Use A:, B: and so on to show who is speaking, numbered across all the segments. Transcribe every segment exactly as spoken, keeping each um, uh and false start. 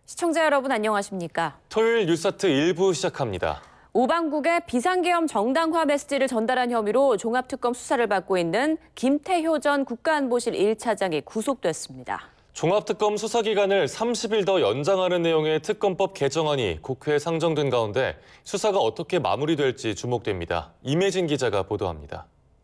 A: 시청자 여러분 안녕하십니까?
B: 토요일 뉴스타트 일 부 시작합니다.
A: 오방국에 비상계엄 정당화 메시지를 전달한 혐의로 종합특검 수사를 받고 있는 김태효 전 국가안보실 일 차장이 구속됐습니다.
B: 종합특검 수사 기간을 삼십 일 더 연장하는 내용의 특검법 개정안이 국회에 상정된 가운데 수사가 어떻게 마무리될지 주목됩니다. 임혜진 기자가 보도합니다.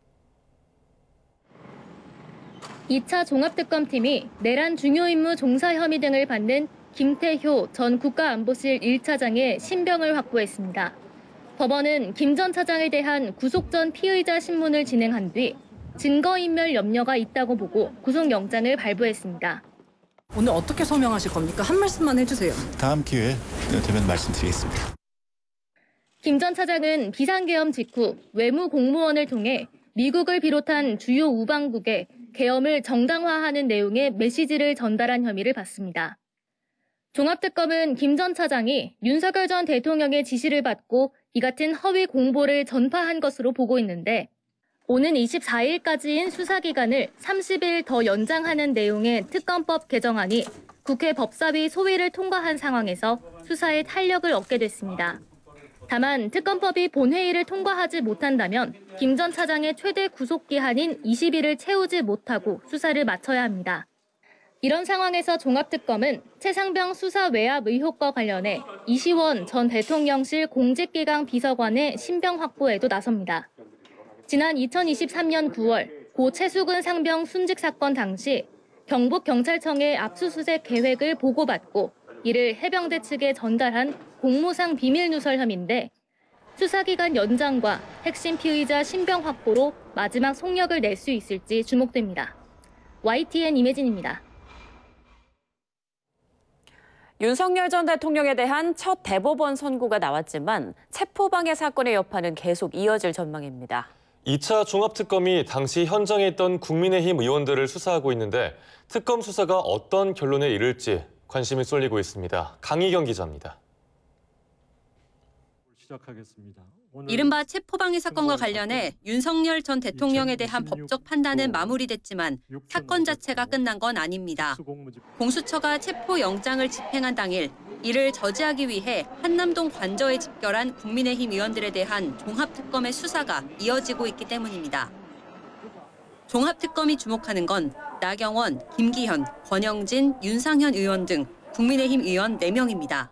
C: 이 차 종합특검팀이 내란 중요 임무 종사 혐의 등을 받는 김태효 전 국가안보실 일 차장의 신병을 확보했습니다. 법원은 김 전 차장에 대한 구속 전 피의자 신문을 진행한 뒤 증거인멸 염려가 있다고 보고 구속영장을 발부했습니다.
D: 오늘 어떻게 소명하실 겁니까? 한 말씀만 해주세요.
E: 다음 기회에 되면 말씀드리겠습니다.
C: 김 전 차장은 비상계엄 직후 외무 공무원을 통해 미국을 비롯한 주요 우방국에 계엄을 정당화하는 내용의 메시지를 전달한 혐의를 받습니다. 종합특검은 김 전 차장이 윤석열 전 대통령의 지시를 받고 이 같은 허위 공보를 전파한 것으로 보고 있는데 오는 이십사 일까지인 수사기간을 삼십 일 더 연장하는 내용의 특검법 개정안이 국회 법사위 소위를 통과한 상황에서 수사에 탄력을 얻게 됐습니다. 다만 특검법이 본회의를 통과하지 못한다면 김 전 차장의 최대 구속기한인 이십 일을 채우지 못하고 수사를 마쳐야 합니다. 이런 상황에서 종합특검은 최상병 수사 외압 의혹과 관련해 이시원 전 대통령실 공직기강 비서관의 신병 확보에도 나섭니다. 지난 이천이십삼 년 구월 고 최수근 상병 순직 사건 당시 경북경찰청의 압수수색 계획을 보고받고 이를 해병대 측에 전달한 공무상 비밀누설 혐의인데 수사기간 연장과 핵심 피의자 신병 확보로 마지막 속력을 낼 수 있을지 주목됩니다. 와이티엔 임혜진입니다.
A: 윤석열 전 대통령에 대한 첫 대법원 선고가 나왔지만 체포방해 사건의 여파는 계속 이어질 전망입니다.
B: 이 차 종합특검이 당시 현장에 있던 국민의힘 의원들을 수사하고 있는데 특검 수사가 어떤 결론에 이를지 관심이 쏠리고 있습니다. 강희경 기자입니다.
F: 시작하겠습니다.
G: 이른바 체포방해 사건과 관련해 윤석열 전 대통령에 대한 법적 판단은 마무리됐지만 사건 자체가 끝난 건 아닙니다. 공수처가 체포영장을 집행한 당일 이를 저지하기 위해 한남동 관저에 집결한 국민의힘 의원들에 대한 종합특검의 수사가 이어지고 있기 때문입니다. 종합특검이 주목하는 건 나경원, 김기현, 권영진, 윤상현 의원 등 국민의힘 의원 네 명입니다.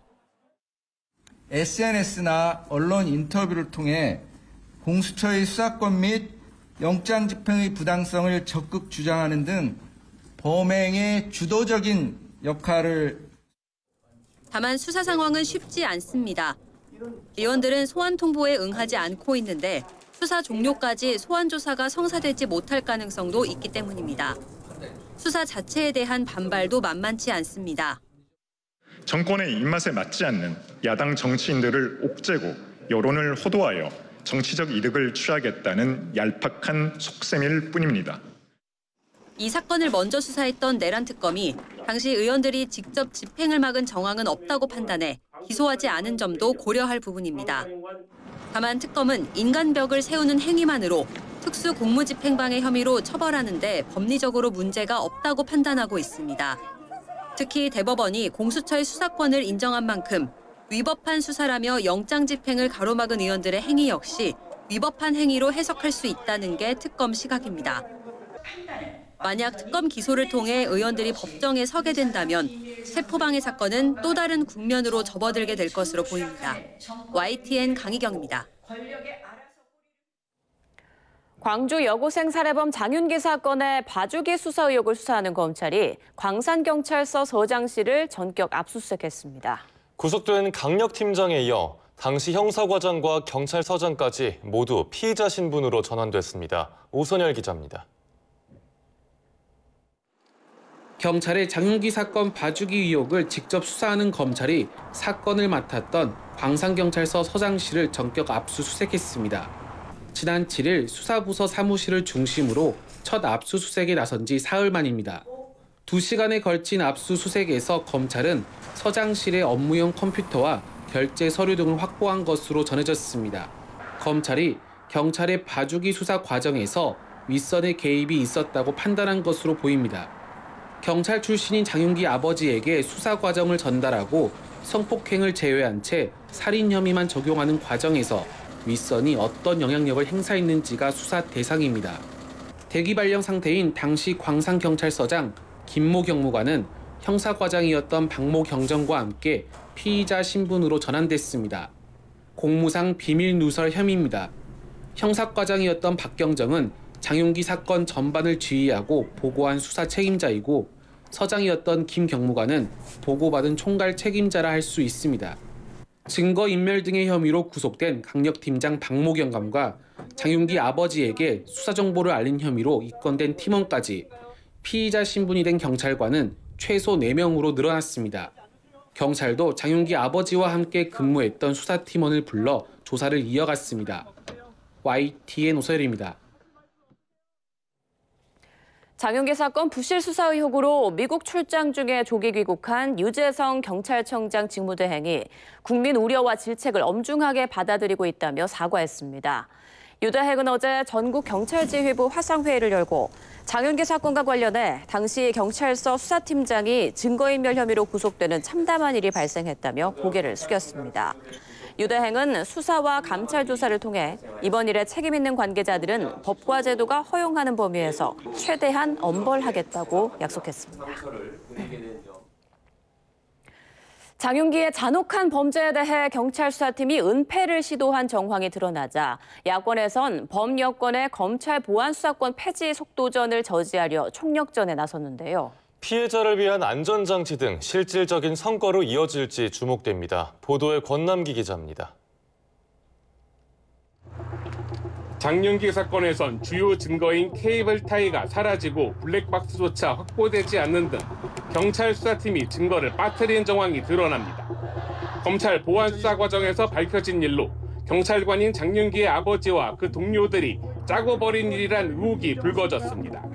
H: 에스엔에스나 언론 인터뷰를 통해 공수처의 수사권 및 영장 집행의 부당성을 적극 주장하는 등 범행의 주도적인 역할을
G: 다만 수사 상황은 쉽지 않습니다. 의원들은 소환 통보에 응하지 않고 있는데 수사 종료까지 소환 조사가 성사되지 못할 가능성도 있기 때문입니다. 수사 자체에 대한 반발도 만만치 않습니다.
I: 정권의 입맛에 맞지 않는 야당 정치인들을 옥죄고 여론을 호도하여 정치적 이득을 취하겠다는 얄팍한 속셈일 뿐입니다.
G: 이 사건을 먼저 수사했던 내란특검이 당시 의원들이 직접 집행을 막은 정황은 없다고 판단해 기소하지 않은 점도 고려할 부분입니다. 다만 특검은 인간벽을 세우는 행위만으로 특수공무집행방해 혐의로 처벌하는 데 법리적으로 문제가 없다고 판단하고 있습니다. 특히 대법원이 공수처의 수사권을 인정한 만큼 위법한 수사라며 영장 집행을 가로막은 의원들의 행위 역시 위법한 행위로 해석할 수 있다는 게 특검 시각입니다. 만약 특검 기소를 통해 의원들이 법정에 서게 된다면 체포방해 사건은 또 다른 국면으로 접어들게 될 것으로 보입니다. 와이티엔 강희경입니다.
A: 광주 여고생 살해범 장윤기 사건의 봐주기 수사 의혹을 수사하는 검찰이 광산경찰서 서장실을 전격 압수수색했습니다.
B: 구속된 강력팀장에 이어 당시 형사과장과 경찰서장까지 모두 피의자 신분으로 전환됐습니다. 오선열 기자입니다.
J: 경찰의 장윤기 사건 봐주기 의혹을 직접 수사하는 검찰이 사건을 맡았던 광산경찰서 서장실을 전격 압수수색했습니다. 지난 칠 일 수사부서 사무실을 중심으로 첫 압수수색에 나선 지 사흘 만입니다. 두 시간에 걸친 압수수색에서 검찰은 서장실의 업무용 컴퓨터와 결제 서류 등을 확보한 것으로 전해졌습니다. 검찰이 경찰의 봐주기 수사 과정에서 윗선의 개입이 있었다고 판단한 것으로 보입니다. 경찰 출신인 장윤기 아버지에게 수사 과정을 전달하고 성폭행을 제외한 채 살인 혐의만 적용하는 과정에서 윗선이 어떤 영향력을 행사했는지가 수사 대상입니다. 대기 발령 상태인 당시 광산경찰서장 김모 경무관은 형사과장이었던 박모 경정과 함께 피의자 신분으로 전환됐습니다. 공무상 비밀 누설 혐의입니다. 형사과장이었던 박 경정은 장윤기 사건 전반을 지휘하고 보고한 수사 책임자이고 서장이었던 김 경무관은 보고받은 총괄 책임자라 할 수 있습니다. 증거인멸 등의 혐의로 구속된 강력팀장 박모 경감과 장윤기 아버지에게 수사 정보를 알린 혐의로 입건된 팀원까지 피의자 신분이 된 경찰관은 최소 네 명으로 늘어났습니다. 경찰도 장윤기 아버지와 함께 근무했던 수사팀원을 불러 조사를 이어갔습니다. 와이티엔 오서열입니다.
A: 장윤기 사건 부실 수사 의혹으로 미국 출장 중에 조기 귀국한 유재성 경찰청장 직무대행이 국민 우려와 질책을 엄중하게 받아들이고 있다며 사과했습니다. 유 대행은 어제 전국 경찰지휘부 화상회의를 열고 장윤기 사건과 관련해 당시 경찰서 수사팀장이 증거인멸 혐의로 구속되는 참담한 일이 발생했다며 고개를 숙였습니다. 유 대행은 수사와 감찰 조사를 통해 이번 일에 책임 있는 관계자들은 법과 제도가 허용하는 범위에서 최대한 엄벌하겠다고 약속했습니다. 장윤기의 잔혹한 범죄에 대해 경찰 수사팀이 은폐를 시도한 정황이 드러나자 야권에선 범여권의 검찰 보안 수사권 폐지 속도전을 저지하려 총력전에 나섰는데요.
B: 피해자를 위한 안전장치 등 실질적인 성과로 이어질지 주목됩니다. 보도에 권남기 기자입니다.
F: 장윤기 사건에선 주요 증거인 케이블 타이가 사라지고 블랙박스조차 확보되지 않는 등 경찰 수사팀이 증거를 빠뜨린 정황이 드러납니다. 검찰 보안 수사 과정에서 밝혀진 일로 경찰관인 장윤기의 아버지와 그 동료들이 짜고 벌인 일이란 의혹이 불거졌습니다.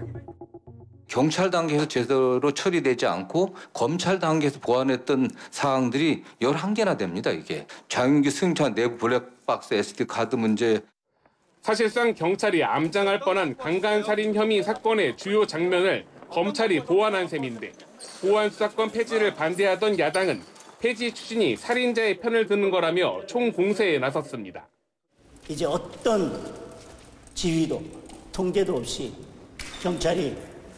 K: 경찰 단계에서 제대로 처리되지 않고 검찰 단계에서 보완했던 사항들이 열한 개나 됩니다, 이게. 장윤기 승차 내부 블랙박스 에스디 카드 문제.
F: 사실상 경찰이 암장할 뻔한 강간살인 혐의 사건의 주요 장면을 검찰이 보완한 셈인데 보안 수사권 폐지를 반대하던 야당은 폐지 추진이 살인자의 편을 드는 거라며 총공세에 나섰습니다.
L: 이제 어떤 지휘도 통제도 없이 경찰이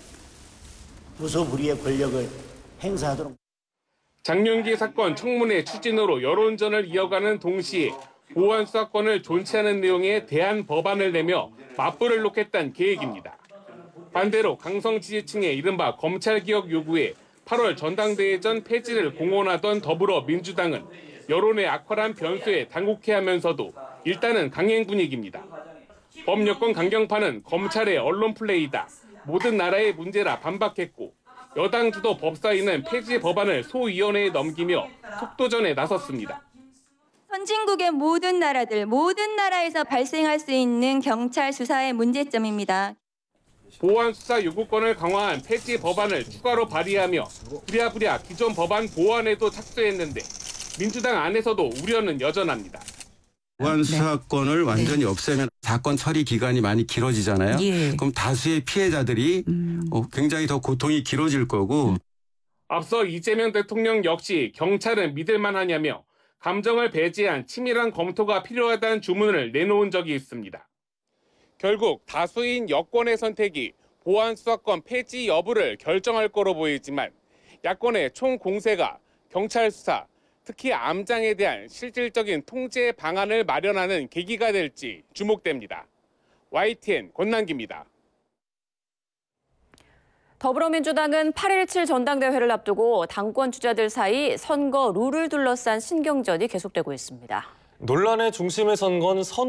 L: 무소불위의 권력을 행사하도록.
F: 장윤기 사건 청문회 추진으로 여론전을 이어가는 동시에 보안 수사권을 존치하는 내용의 대안 법안을 내며 맞불을 놓겠다는 계획입니다. 반대로 강성 지지층의 이른바 검찰개혁 요구에 팔월 전당대회 전 폐지를 공언하던 더불어민주당은 여론의 악화란 변수에 당혹해하면서도 일단은 강행 분위기입니다. 범여권 강경파는 검찰의 언론 플레이다, 모든 나라의 문제라 반박했고 여당 주도 법사위는 폐지 법안을 소위원회에 넘기며 속도전에 나섰습니다.
M: 선진국의 모든 나라들, 모든 나라에서 발생할 수 있는 경찰 수사의 문제점입니다.
F: 보안 수사 요구권을 강화한 폐지 법안을 추가로 발의하며 부랴부랴 기존 법안 보완에도 착수했는데 민주당 안에서도 우려는 여전합니다.
N: 보안 수사권을 완전히 없애면 사건 처리 기간이 많이 길어지잖아요.
O: 예.
N: 그럼 다수의 피해자들이
O: 음.
N: 어, 굉장히 더 고통이 길어질 거고.
F: 앞서 이재명 대통령 역시 경찰은 믿을만 하냐며 감정을 배제한 치밀한 검토가 필요하다는 주문을 내놓은 적이 있습니다. 결국 다수인 여권의 선택이 보안 수사권 폐지 여부를 결정할 거로 보이지만 야권의 총공세가 경찰 수사, 특히 암장에 대한 실질적인 통제 방안을 마련하는 계기가 될지 주목됩니다. 와이티엔 권남기입니다.
A: 더불어민주당은 팔 일칠 전당대회를 앞두고 당권 주자들 사이 선거 룰을 둘러싼 신경전이 계속되고 있습니다.
B: 논란의 중심에 선 건 선호